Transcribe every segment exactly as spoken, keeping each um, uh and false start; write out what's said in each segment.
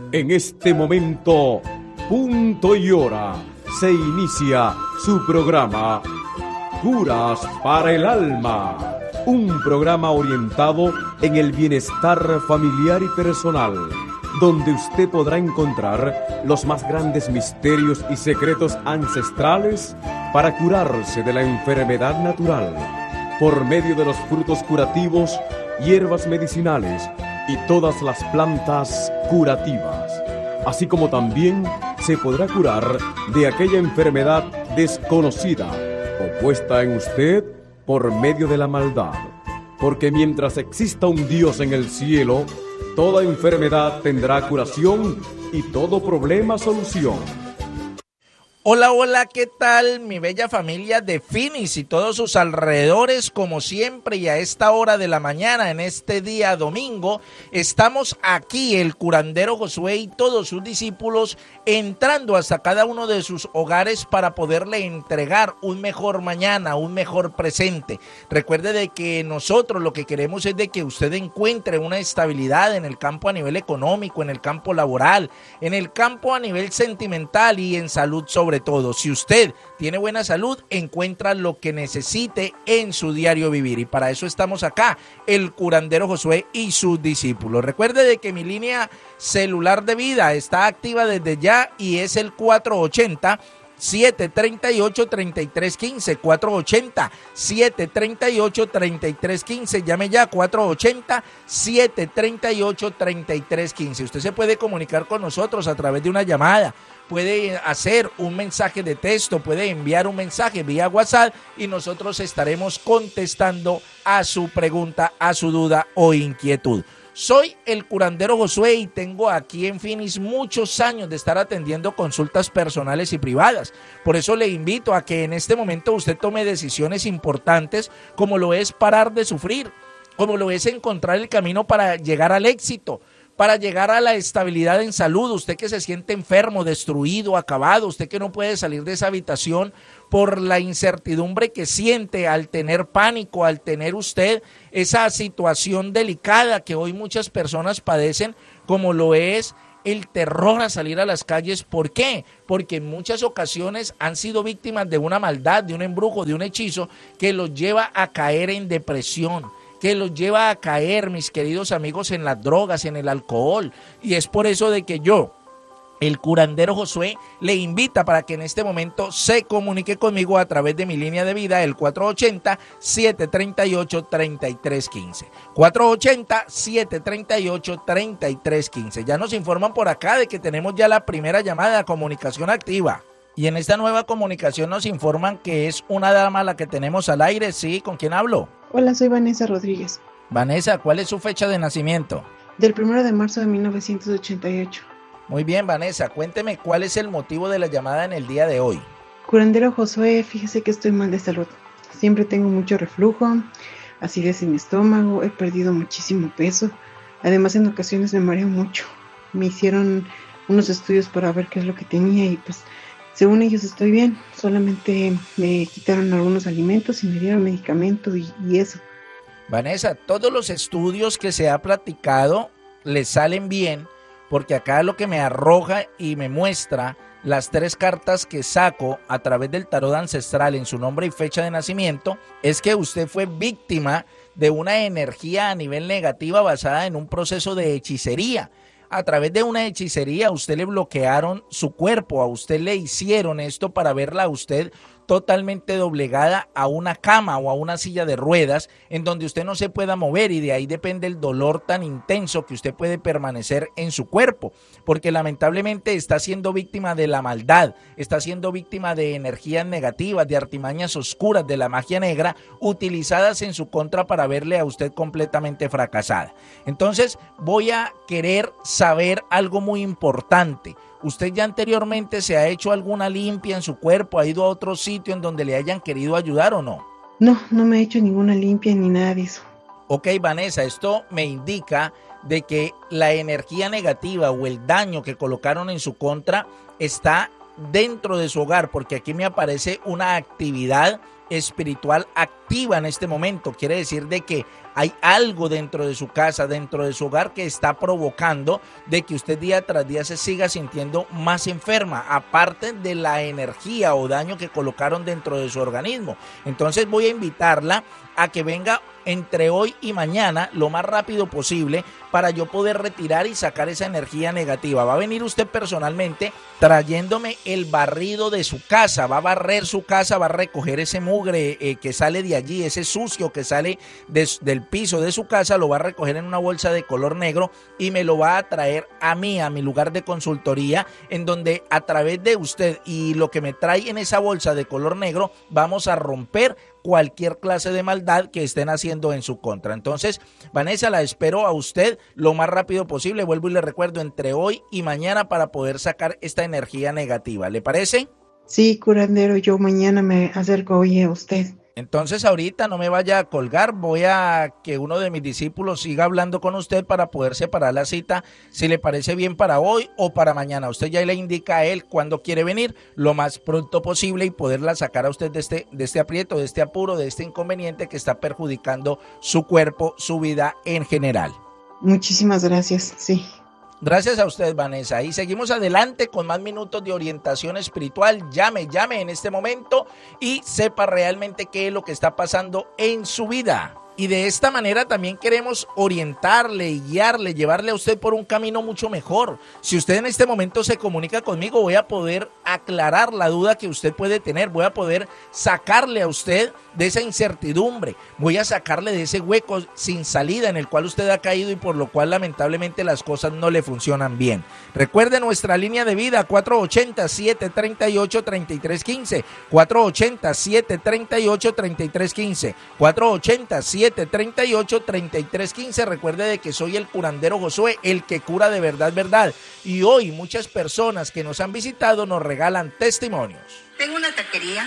En este momento, punto y hora, se inicia su programa Curas para el Alma, un programa orientado en el bienestar familiar y personal, donde usted podrá encontrar los más grandes misterios y secretos ancestrales para curarse de la enfermedad natural, por medio de los frutos curativos, hierbas medicinales y todas las plantas curativas, así como también se podrá curar de aquella enfermedad desconocida o puesta en usted por medio de la maldad, porque mientras exista un Dios en el cielo, toda enfermedad tendrá curación y todo problema solución. Hola, hola, ¿qué tal mi bella familia de Finis y todos sus alrededores? Como siempre y a esta hora de la mañana, en este día domingo, estamos aquí, el curandero Josué y todos sus discípulos, entrando hasta cada uno de sus hogares para poderle entregar un mejor mañana, un mejor presente. Recuerde de que nosotros lo que queremos es de que usted encuentre una estabilidad en el campo a nivel económico, en el campo laboral, en el campo a nivel sentimental y en salud sobre Sobre todo, si usted tiene buena salud, encuentra lo que necesite en su diario vivir. Y para eso estamos acá, el curandero Josué y sus discípulos. Recuerde de que mi línea celular de vida está activa desde ya y es el cuatro ochenta, siete treinta y ocho, treinta y tres quince, cuatro ochenta, siete treinta y ocho, treinta y tres quince, llame ya, cuatro ochenta, siete treinta y ocho, treinta y tres quince. Usted se puede comunicar con nosotros a través de una llamada, puede hacer un mensaje de texto, puede enviar un mensaje vía WhatsApp y nosotros estaremos contestando a su pregunta, a su duda o inquietud. Soy el curandero Josué y tengo aquí en Finis muchos años de estar atendiendo consultas personales y privadas. Por eso le invito a que en este momento usted tome decisiones importantes, como lo es parar de sufrir, como lo es encontrar el camino para llegar al éxito, para llegar a la estabilidad en salud. Usted que se siente enfermo, destruido, acabado, usted que no puede salir de esa habitación por la incertidumbre que siente al tener pánico, al tener usted esa situación delicada que hoy muchas personas padecen, como lo es el terror a salir a las calles. ¿Por qué? Porque en muchas ocasiones han sido víctimas de una maldad, de un embrujo, de un hechizo que los lleva a caer en depresión, que los lleva a caer, mis queridos amigos, en las drogas, en el alcohol. Y es por eso de que yo, el curandero Josué, le invita para que en este momento se comunique conmigo a través de mi línea de vida, el cuatro ochenta, siete treinta y ocho, treinta y tres quince. cuatro ochenta, siete treinta y ocho, treinta y tres quince. Ya nos informan por acá de que tenemos ya la primera llamada de comunicación activa. Y en esta nueva comunicación nos informan que es una dama la que tenemos al aire. Sí, ¿con quién hablo? Hola, soy Vanessa Rodríguez. Vanessa, ¿cuál es su fecha de nacimiento? Del primero de marzo de mil novecientos ochenta y ocho. Muy bien, Vanessa, cuénteme cuál es el motivo de la llamada en el día de hoy. Curandero Josué, fíjese que estoy mal de salud. Siempre tengo mucho reflujo, acidez en mi estómago, he perdido muchísimo peso. Además, en ocasiones me mareo mucho. Me hicieron unos estudios para ver qué es lo que tenía y pues, según ellos estoy bien. Solamente me quitaron algunos alimentos y me dieron medicamento y, y eso. Vanessa, todos los estudios que se ha platicado le salen bien, porque acá lo que me arroja y me muestra las tres cartas que saco a través del tarot ancestral en su nombre y fecha de nacimiento es que usted fue víctima de una energía a nivel negativa basada en un proceso de hechicería. A través de una hechicería a usted le bloquearon su cuerpo, a usted le hicieron esto para verla a usted totalmente doblegada a una cama o a una silla de ruedas en donde usted no se pueda mover, y de ahí depende el dolor tan intenso que usted puede permanecer en su cuerpo, porque lamentablemente está siendo víctima de la maldad, está siendo víctima de energías negativas, de artimañas oscuras, de la magia negra utilizadas en su contra para verle a usted completamente fracasada. Entonces voy a querer saber algo muy importante. ¿Usted ya anteriormente se ha hecho alguna limpia en su cuerpo? ¿Ha ido a otro sitio en donde le hayan querido ayudar o no? No, no me he hecho ninguna limpia ni nada de eso. Ok, Vanessa, esto me indica de que la energía negativa o el daño que colocaron en su contra está dentro de su hogar, porque aquí me aparece una actividad espiritual activa en este momento. Quiere decir de que hay algo dentro de su casa, dentro de su hogar, que está provocando de que usted día tras día se siga sintiendo más enferma, aparte de la energía o daño que colocaron dentro de su organismo. Entonces voy a invitarla a que venga entre hoy y mañana lo más rápido posible para yo poder retirar y sacar esa energía negativa. Va a venir usted personalmente trayéndome el barrido de su casa, va a barrer su casa, va a recoger ese mugre eh, que sale de allí, ese sucio que sale de, del piso de su casa, lo va a recoger en una bolsa de color negro y me lo va a traer a mí, a mi lugar de consultoría, en donde a través de usted y lo que me trae en esa bolsa de color negro, vamos a romper cualquier clase de maldad que estén haciendo en su contra. Entonces, Vanessa, la espero a usted lo más rápido posible, vuelvo y le recuerdo, entre hoy y mañana para poder sacar esta energía negativa. ¿Le parece? Sí, curandero, yo mañana me acerco hoy a usted. Entonces ahorita no me vaya a colgar, voy a que uno de mis discípulos siga hablando con usted para poder separar la cita, si le parece bien para hoy o para mañana. Usted ya le indica a él cuándo quiere venir, lo más pronto posible, y poderla sacar a usted de este, de este aprieto, de este apuro, de este inconveniente que está perjudicando su cuerpo, su vida en general. Muchísimas gracias, sí. Gracias a usted, Vanessa. Y seguimos adelante con más minutos de orientación espiritual. Llame, llame en este momento y sepa realmente qué es lo que está pasando en su vida. Y de esta manera también queremos orientarle y guiarle, llevarle a usted por un camino mucho mejor. Si usted en este momento se comunica conmigo, voy a poder aclarar la duda que usted puede tener, voy a poder sacarle a usted de esa incertidumbre, voy a sacarle de ese hueco sin salida en el cual usted ha caído y por lo cual lamentablemente las cosas no le funcionan bien. Recuerde nuestra línea de vida cuatro ochenta, siete treinta y ocho, treinta y tres quince, cuatro ochenta, siete treinta y ocho, treinta y tres quince, cuatro ochenta, siete treinta y ocho, treinta y tres quince. Recuerde de que soy el curandero Josué, el que cura de verdad, verdad. Y hoy muchas personas que nos han visitado nos regalan testimonios. Tengo una taquería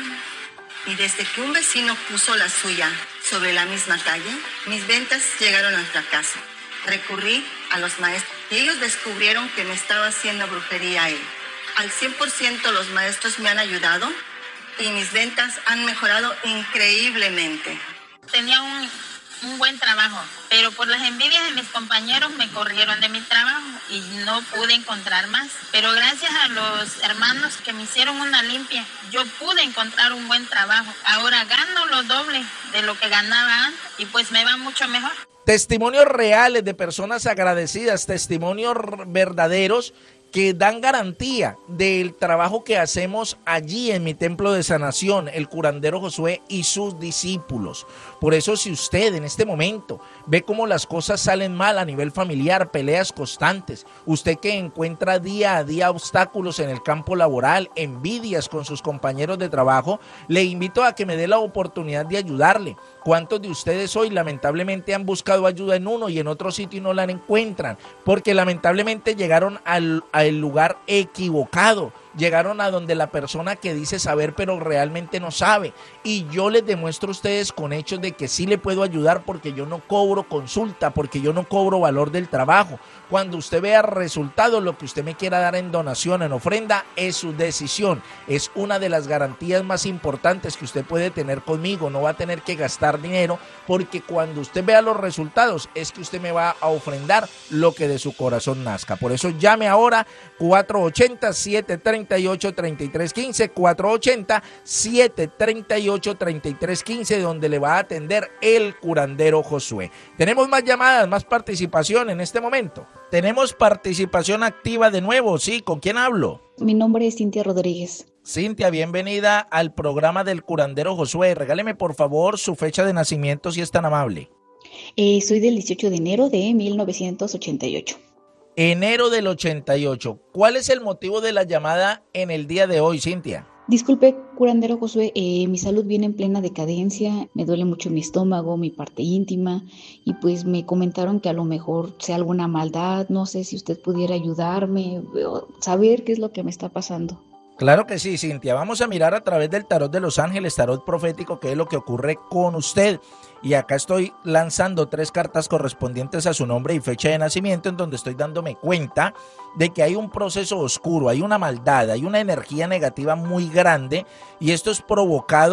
y desde que un vecino puso la suya sobre la misma calle, mis ventas llegaron al fracaso. Recurrí a los maestros y ellos descubrieron que me estaba haciendo brujería a él. Al cien por ciento los maestros me han ayudado y mis ventas han mejorado increíblemente. Tenía un, un buen trabajo, pero por las envidias de mis compañeros me corrieron de mi trabajo y no pude encontrar más. Pero gracias a los hermanos que me hicieron una limpia, yo pude encontrar un buen trabajo. Ahora gano lo doble de lo que ganaba antes y pues me va mucho mejor. Testimonios reales de personas agradecidas, testimonios verdaderos que dan garantía del trabajo que hacemos allí en mi templo de sanación, el curandero Josué y sus discípulos. Por eso, si usted en este momento ve cómo las cosas salen mal a nivel familiar, peleas constantes, usted que encuentra día a día obstáculos en el campo laboral, envidias con sus compañeros de trabajo, le invito a que me dé la oportunidad de ayudarle. ¿Cuántos de ustedes hoy lamentablemente han buscado ayuda en uno y en otro sitio y no la encuentran? Porque lamentablemente llegaron al, al lugar equivocado. Llegaron a donde la persona que dice saber pero realmente no sabe, y yo les demuestro a ustedes con hechos de que sí le puedo ayudar, porque yo no cobro consulta, porque yo no cobro valor del trabajo. Cuando usted vea resultados, lo que usted me quiera dar en donación, en ofrenda, es su decisión. Es una de las garantías más importantes que usted puede tener conmigo. No va a tener que gastar dinero, porque cuando usted vea los resultados es que usted me va a ofrendar lo que de su corazón nazca. Por eso llame ahora cuatro ochenta, siete treinta y ocho, treinta y tres quince, cuatro ochenta, siete treinta y ocho, treinta y tres quince, donde le va a atender el curandero Josué. Tenemos más llamadas, más participación en este momento. Tenemos participación activa de nuevo, sí, ¿con quién hablo? Mi nombre es Cintia Rodríguez. Cintia, bienvenida al programa del curandero Josué. Regáleme por favor su fecha de nacimiento, si es tan amable. Eh, soy del dieciocho de enero de mil novecientos ochenta y ocho. Enero del ochenta y ocho. ¿Cuál es el motivo de la llamada en el día de hoy, Cintia? Disculpe, curandero Josué, eh, mi salud viene en plena decadencia, me duele mucho mi estómago, mi parte íntima, y pues me comentaron que a lo mejor sea alguna maldad. No sé si usted pudiera ayudarme, saber qué es lo que me está pasando. Claro que sí, Cintia. Vamos a mirar a través del tarot de los ángeles, tarot profético, qué es lo que ocurre con usted. Y acá estoy lanzando tres cartas correspondientes a su nombre y fecha de nacimiento, en donde estoy dándome cuenta de que hay un proceso oscuro, hay una maldad, hay una energía negativa muy grande, y esto es provocado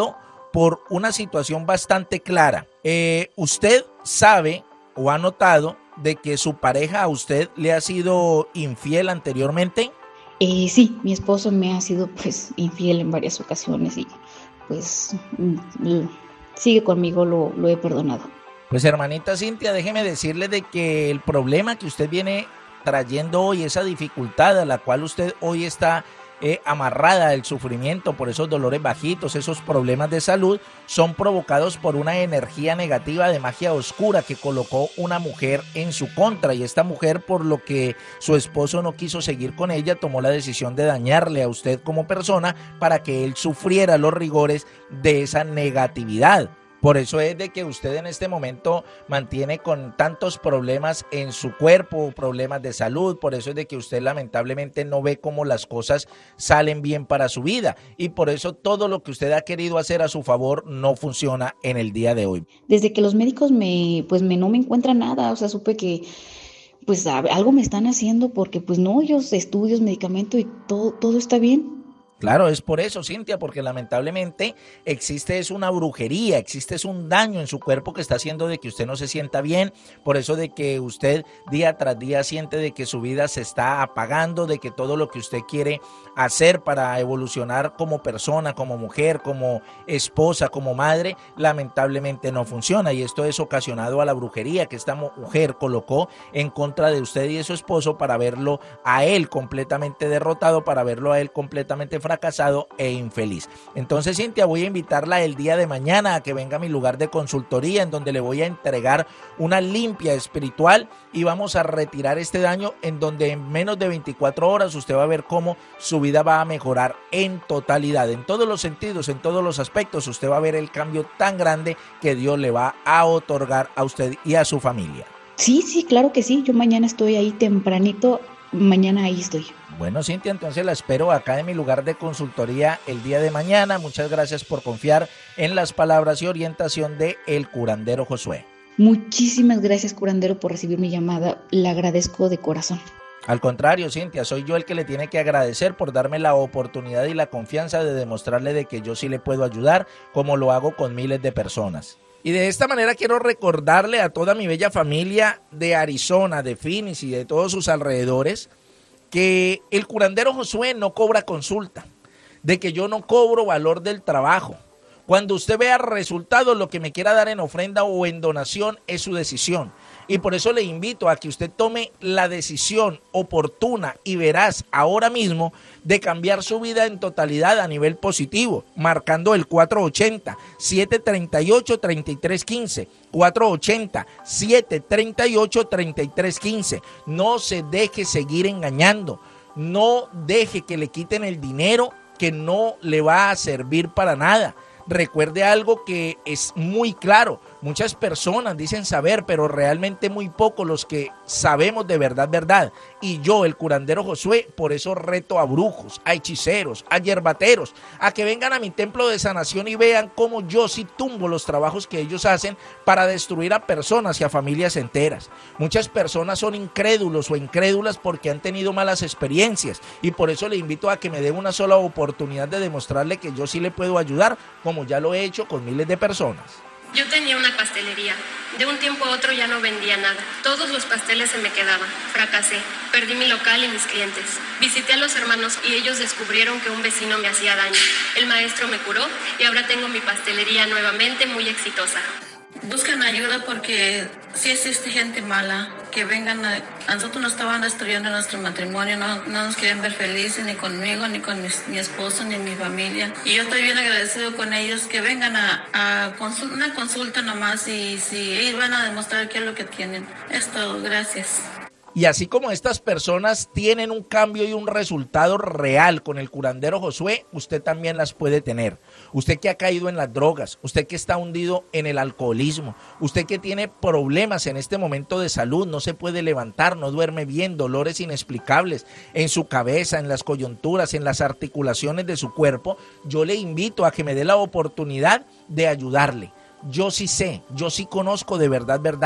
por una situación bastante clara. Eh, usted sabe o ha notado de que su pareja a usted le ha sido infiel anteriormente. Eh, sí, mi esposo me ha sido pues infiel en varias ocasiones y pues mm, sigue conmigo, lo, lo he perdonado. Pues hermanita Cintia, déjeme decirle de que el problema que usted viene trayendo hoy, esa dificultad a la cual usted hoy está eh, amarrada, el sufrimiento por esos dolores bajitos, esos problemas de salud, son provocados por una energía negativa de magia oscura que colocó una mujer en su contra, y esta mujer, por lo que su esposo no quiso seguir con ella, tomó la decisión de dañarle a usted como persona para que él sufriera los rigores de esa negatividad. Por eso es de que usted en este momento mantiene con tantos problemas en su cuerpo, problemas de salud, por eso es de que usted lamentablemente no ve cómo las cosas salen bien para su vida, y por eso todo lo que usted ha querido hacer a su favor no funciona en el día de hoy. Desde que los médicos me, pues me, no me encuentran nada, o sea, supe que pues algo me están haciendo porque pues no, ellos estudios, medicamento y todo, todo está bien. Claro, es por eso, Cintia, porque lamentablemente existe es una brujería, existe es un daño en su cuerpo que está haciendo de que usted no se sienta bien, por eso de que usted día tras día siente de que su vida se está apagando, de que todo lo que usted quiere hacer para evolucionar como persona, como mujer, como esposa, como madre, lamentablemente no funciona, y esto es ocasionado a la brujería que esta mujer colocó en contra de usted y de su esposo para verlo a él completamente derrotado, para verlo a él completamente fracasado. fracasado e infeliz. Entonces, Cintia, voy a invitarla el día de mañana a que venga a mi lugar de consultoría, en donde le voy a entregar una limpia espiritual y vamos a retirar este daño, en donde en menos de veinticuatro horas usted va a ver cómo su vida va a mejorar en totalidad, en todos los sentidos, en todos los aspectos. Usted va a ver el cambio tan grande que Dios le va a otorgar a usted y a su familia. Sí, sí, claro que sí. Yo mañana estoy ahí tempranito. Mañana ahí estoy. Bueno, Cintia, entonces la espero acá en mi lugar de consultoría el día de mañana. Muchas gracias por confiar en las palabras y orientación de el curandero Josué. Muchísimas gracias, curandero, por recibir mi llamada. Le agradezco de corazón. Al contrario, Cintia, soy yo el que le tiene que agradecer por darme la oportunidad y la confianza de demostrarle de que yo sí le puedo ayudar, como lo hago con miles de personas. Y de esta manera quiero recordarle a toda mi bella familia de Arizona, de Phoenix y de todos sus alrededores, que el curandero Josué no cobra consulta, de que yo no cobro valor del trabajo. Cuando usted vea resultados, lo que me quiera dar en ofrenda o en donación es su decisión. Y por eso le invito a que usted tome la decisión oportuna y veraz ahora mismo de cambiar su vida en totalidad a nivel positivo, marcando el cuatro ochenta, siete treinta y ocho, treinta y tres quince, cuatro ochenta, siete treinta y ocho, treinta y tres quince. No se deje seguir engañando, no deje que le quiten el dinero que no le va a servir para nada. Recuerde algo que es muy claro, muchas personas dicen saber, pero realmente muy pocos los que sabemos de verdad, verdad. Y yo, el curandero Josué, por eso reto a brujos, a hechiceros, a yerbateros, a que vengan a mi templo de sanación y vean cómo yo sí tumbo los trabajos que ellos hacen para destruir a personas y a familias enteras. Muchas personas son incrédulos o incrédulas porque han tenido malas experiencias, y por eso le invito a que me dé una sola oportunidad de demostrarle que yo sí le puedo ayudar, como ya lo he hecho con miles de personas. Yo tenía una pastelería. De un tiempo a otro ya no vendía nada. Todos los pasteles se me quedaban. Fracasé. Perdí mi local y mis clientes. Visité a los hermanos y ellos descubrieron que un vecino me hacía daño. El maestro me curó y ahora tengo mi pastelería nuevamente muy exitosa. Buscan ayuda porque sí existe gente mala que vengan a, a nosotros nos estaban destruyendo nuestro matrimonio, no, no nos quieren ver felices ni conmigo, ni con mi, mi esposo, ni mi familia. Y yo estoy bien agradecido con ellos que vengan a, a consul, una consulta nomás y si ellos van a demostrar qué es lo que tienen. Es todo, gracias. Y así como estas personas tienen un cambio y un resultado real con el curandero Josué, usted también las puede tener. Usted que ha caído en las drogas, usted que está hundido en el alcoholismo, usted que tiene problemas en este momento de salud, no se puede levantar, no duerme bien, dolores inexplicables en su cabeza, en las coyunturas, en las articulaciones de su cuerpo, yo le invito a que me dé la oportunidad de ayudarle. Yo sí sé, yo sí conozco de verdad, verdad.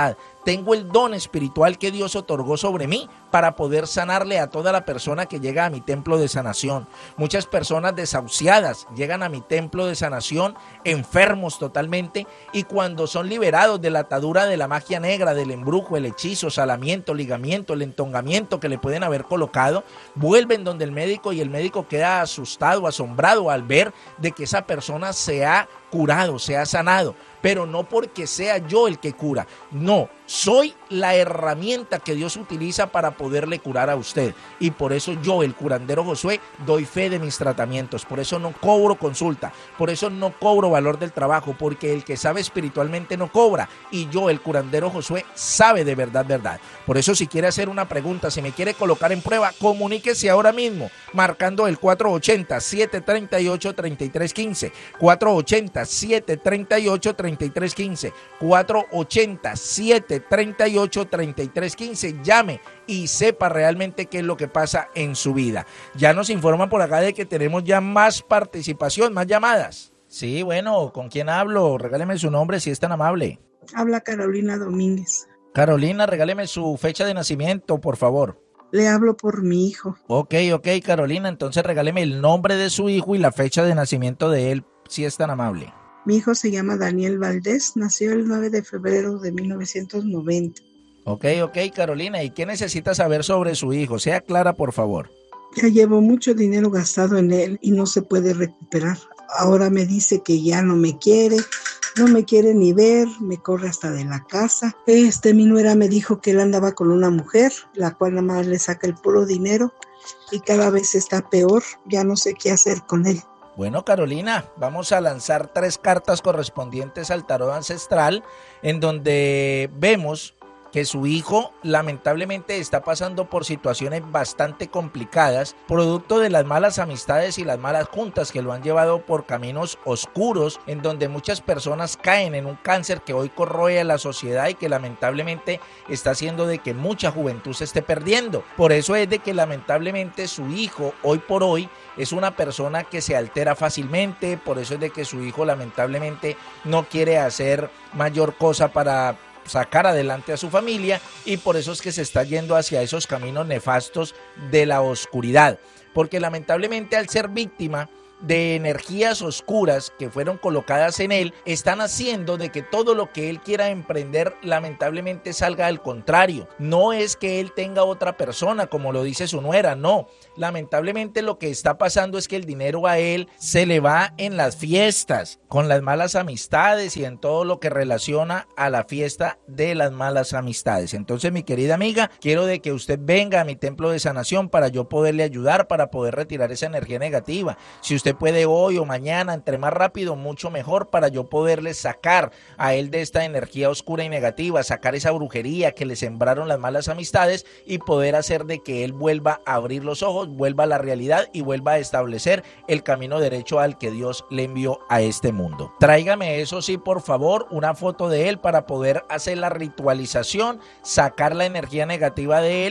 tengo el don espiritual que Dios otorgó sobre mí para poder sanarle a toda la persona que llega a mi templo de sanación. Muchas personas desahuciadas llegan a mi templo de sanación, enfermos totalmente, y cuando son liberados de la atadura de la magia negra, del embrujo, el hechizo, salamiento, ligamiento, el entongamiento que le pueden haber colocado, vuelven donde el médico y el médico queda asustado, asombrado al ver de que esa persona se ha curado, se ha sanado, pero no porque sea yo el que cura, no, soy la herramienta que Dios utiliza para poderle curar a usted, y por eso yo, el curandero Josué, doy fe de mis tratamientos, por eso no cobro consulta, por eso no cobro valor del trabajo, porque el que sabe espiritualmente no cobra, y yo, el curandero Josué, sabe de verdad, verdad. Por eso, si quiere hacer una pregunta, si me quiere colocar en prueba, comuníquese ahora mismo, marcando el cuatro ochenta, siete treinta y ocho, treinta y tres quince, cuatro ochenta, siete treinta y ocho, treinta y tres quince, cuatro ochenta, siete treinta y ocho, treinta y tres quince, llame y sepa realmente qué es lo que pasa en su vida. Ya nos informan por acá de que tenemos ya más participación, más llamadas. Sí, bueno, ¿con quién hablo? Regáleme su nombre si es tan amable. Habla Carolina Domínguez. Carolina, regáleme su fecha de nacimiento, por favor. Le hablo por mi hijo. Ok, ok, Carolina, entonces regáleme el nombre de su hijo y la fecha de nacimiento de él, si es tan amable. Mi hijo se llama Daniel Valdés, nació el nueve de febrero de mil novecientos noventa. Ok, ok, Carolina, ¿y qué necesita saber sobre su hijo? Sea clara, por favor. Ya llevo mucho dinero gastado en él y no se puede recuperar. Ahora me dice que ya no me quiere, no me quiere ni ver, me corre hasta de la casa. Este, mi nuera me dijo que él andaba con una mujer, la cual nada más le saca el puro dinero y cada vez está peor, ya no sé qué hacer con él. Bueno, Carolina, vamos a lanzar tres cartas correspondientes al tarot ancestral, en donde vemos que su hijo lamentablemente está pasando por situaciones bastante complicadas, producto de las malas amistades y las malas juntas que lo han llevado por caminos oscuros, en donde muchas personas caen en un cáncer que hoy corroe a la sociedad y que lamentablemente está haciendo de que mucha juventud se esté perdiendo. Por eso es de que lamentablemente su hijo hoy por hoy es una persona que se altera fácilmente, por eso es de que su hijo lamentablemente no quiere hacer mayor cosa para sacar adelante a su familia, y por eso es que se está yendo hacia esos caminos nefastos de la oscuridad, porque lamentablemente al ser víctima de energías oscuras que fueron colocadas en él, están haciendo de que todo lo que él quiera emprender lamentablemente salga al contrario. No es que él tenga otra persona, como lo dice su nuera, no. Lamentablemente lo que está pasando es que el dinero a él se le va en las fiestas, con las malas amistades y en todo lo que relaciona a la fiesta de las malas amistades. Entonces, mi querida amiga, quiero de que usted venga a mi templo de sanación para yo poderle ayudar, para poder retirar esa energía negativa. Si usted puede hoy o mañana, entre más rápido, mucho mejor, para yo poderle sacar a él de esta energía oscura y negativa, sacar esa brujería que le sembraron las malas amistades y poder hacer de que él vuelva a abrir los ojos, vuelva a la realidad y vuelva a establecer el camino derecho al que Dios le envió a este mundo. Tráigame, eso sí, por favor, una foto de él para poder hacer la ritualización, sacar la energía negativa de él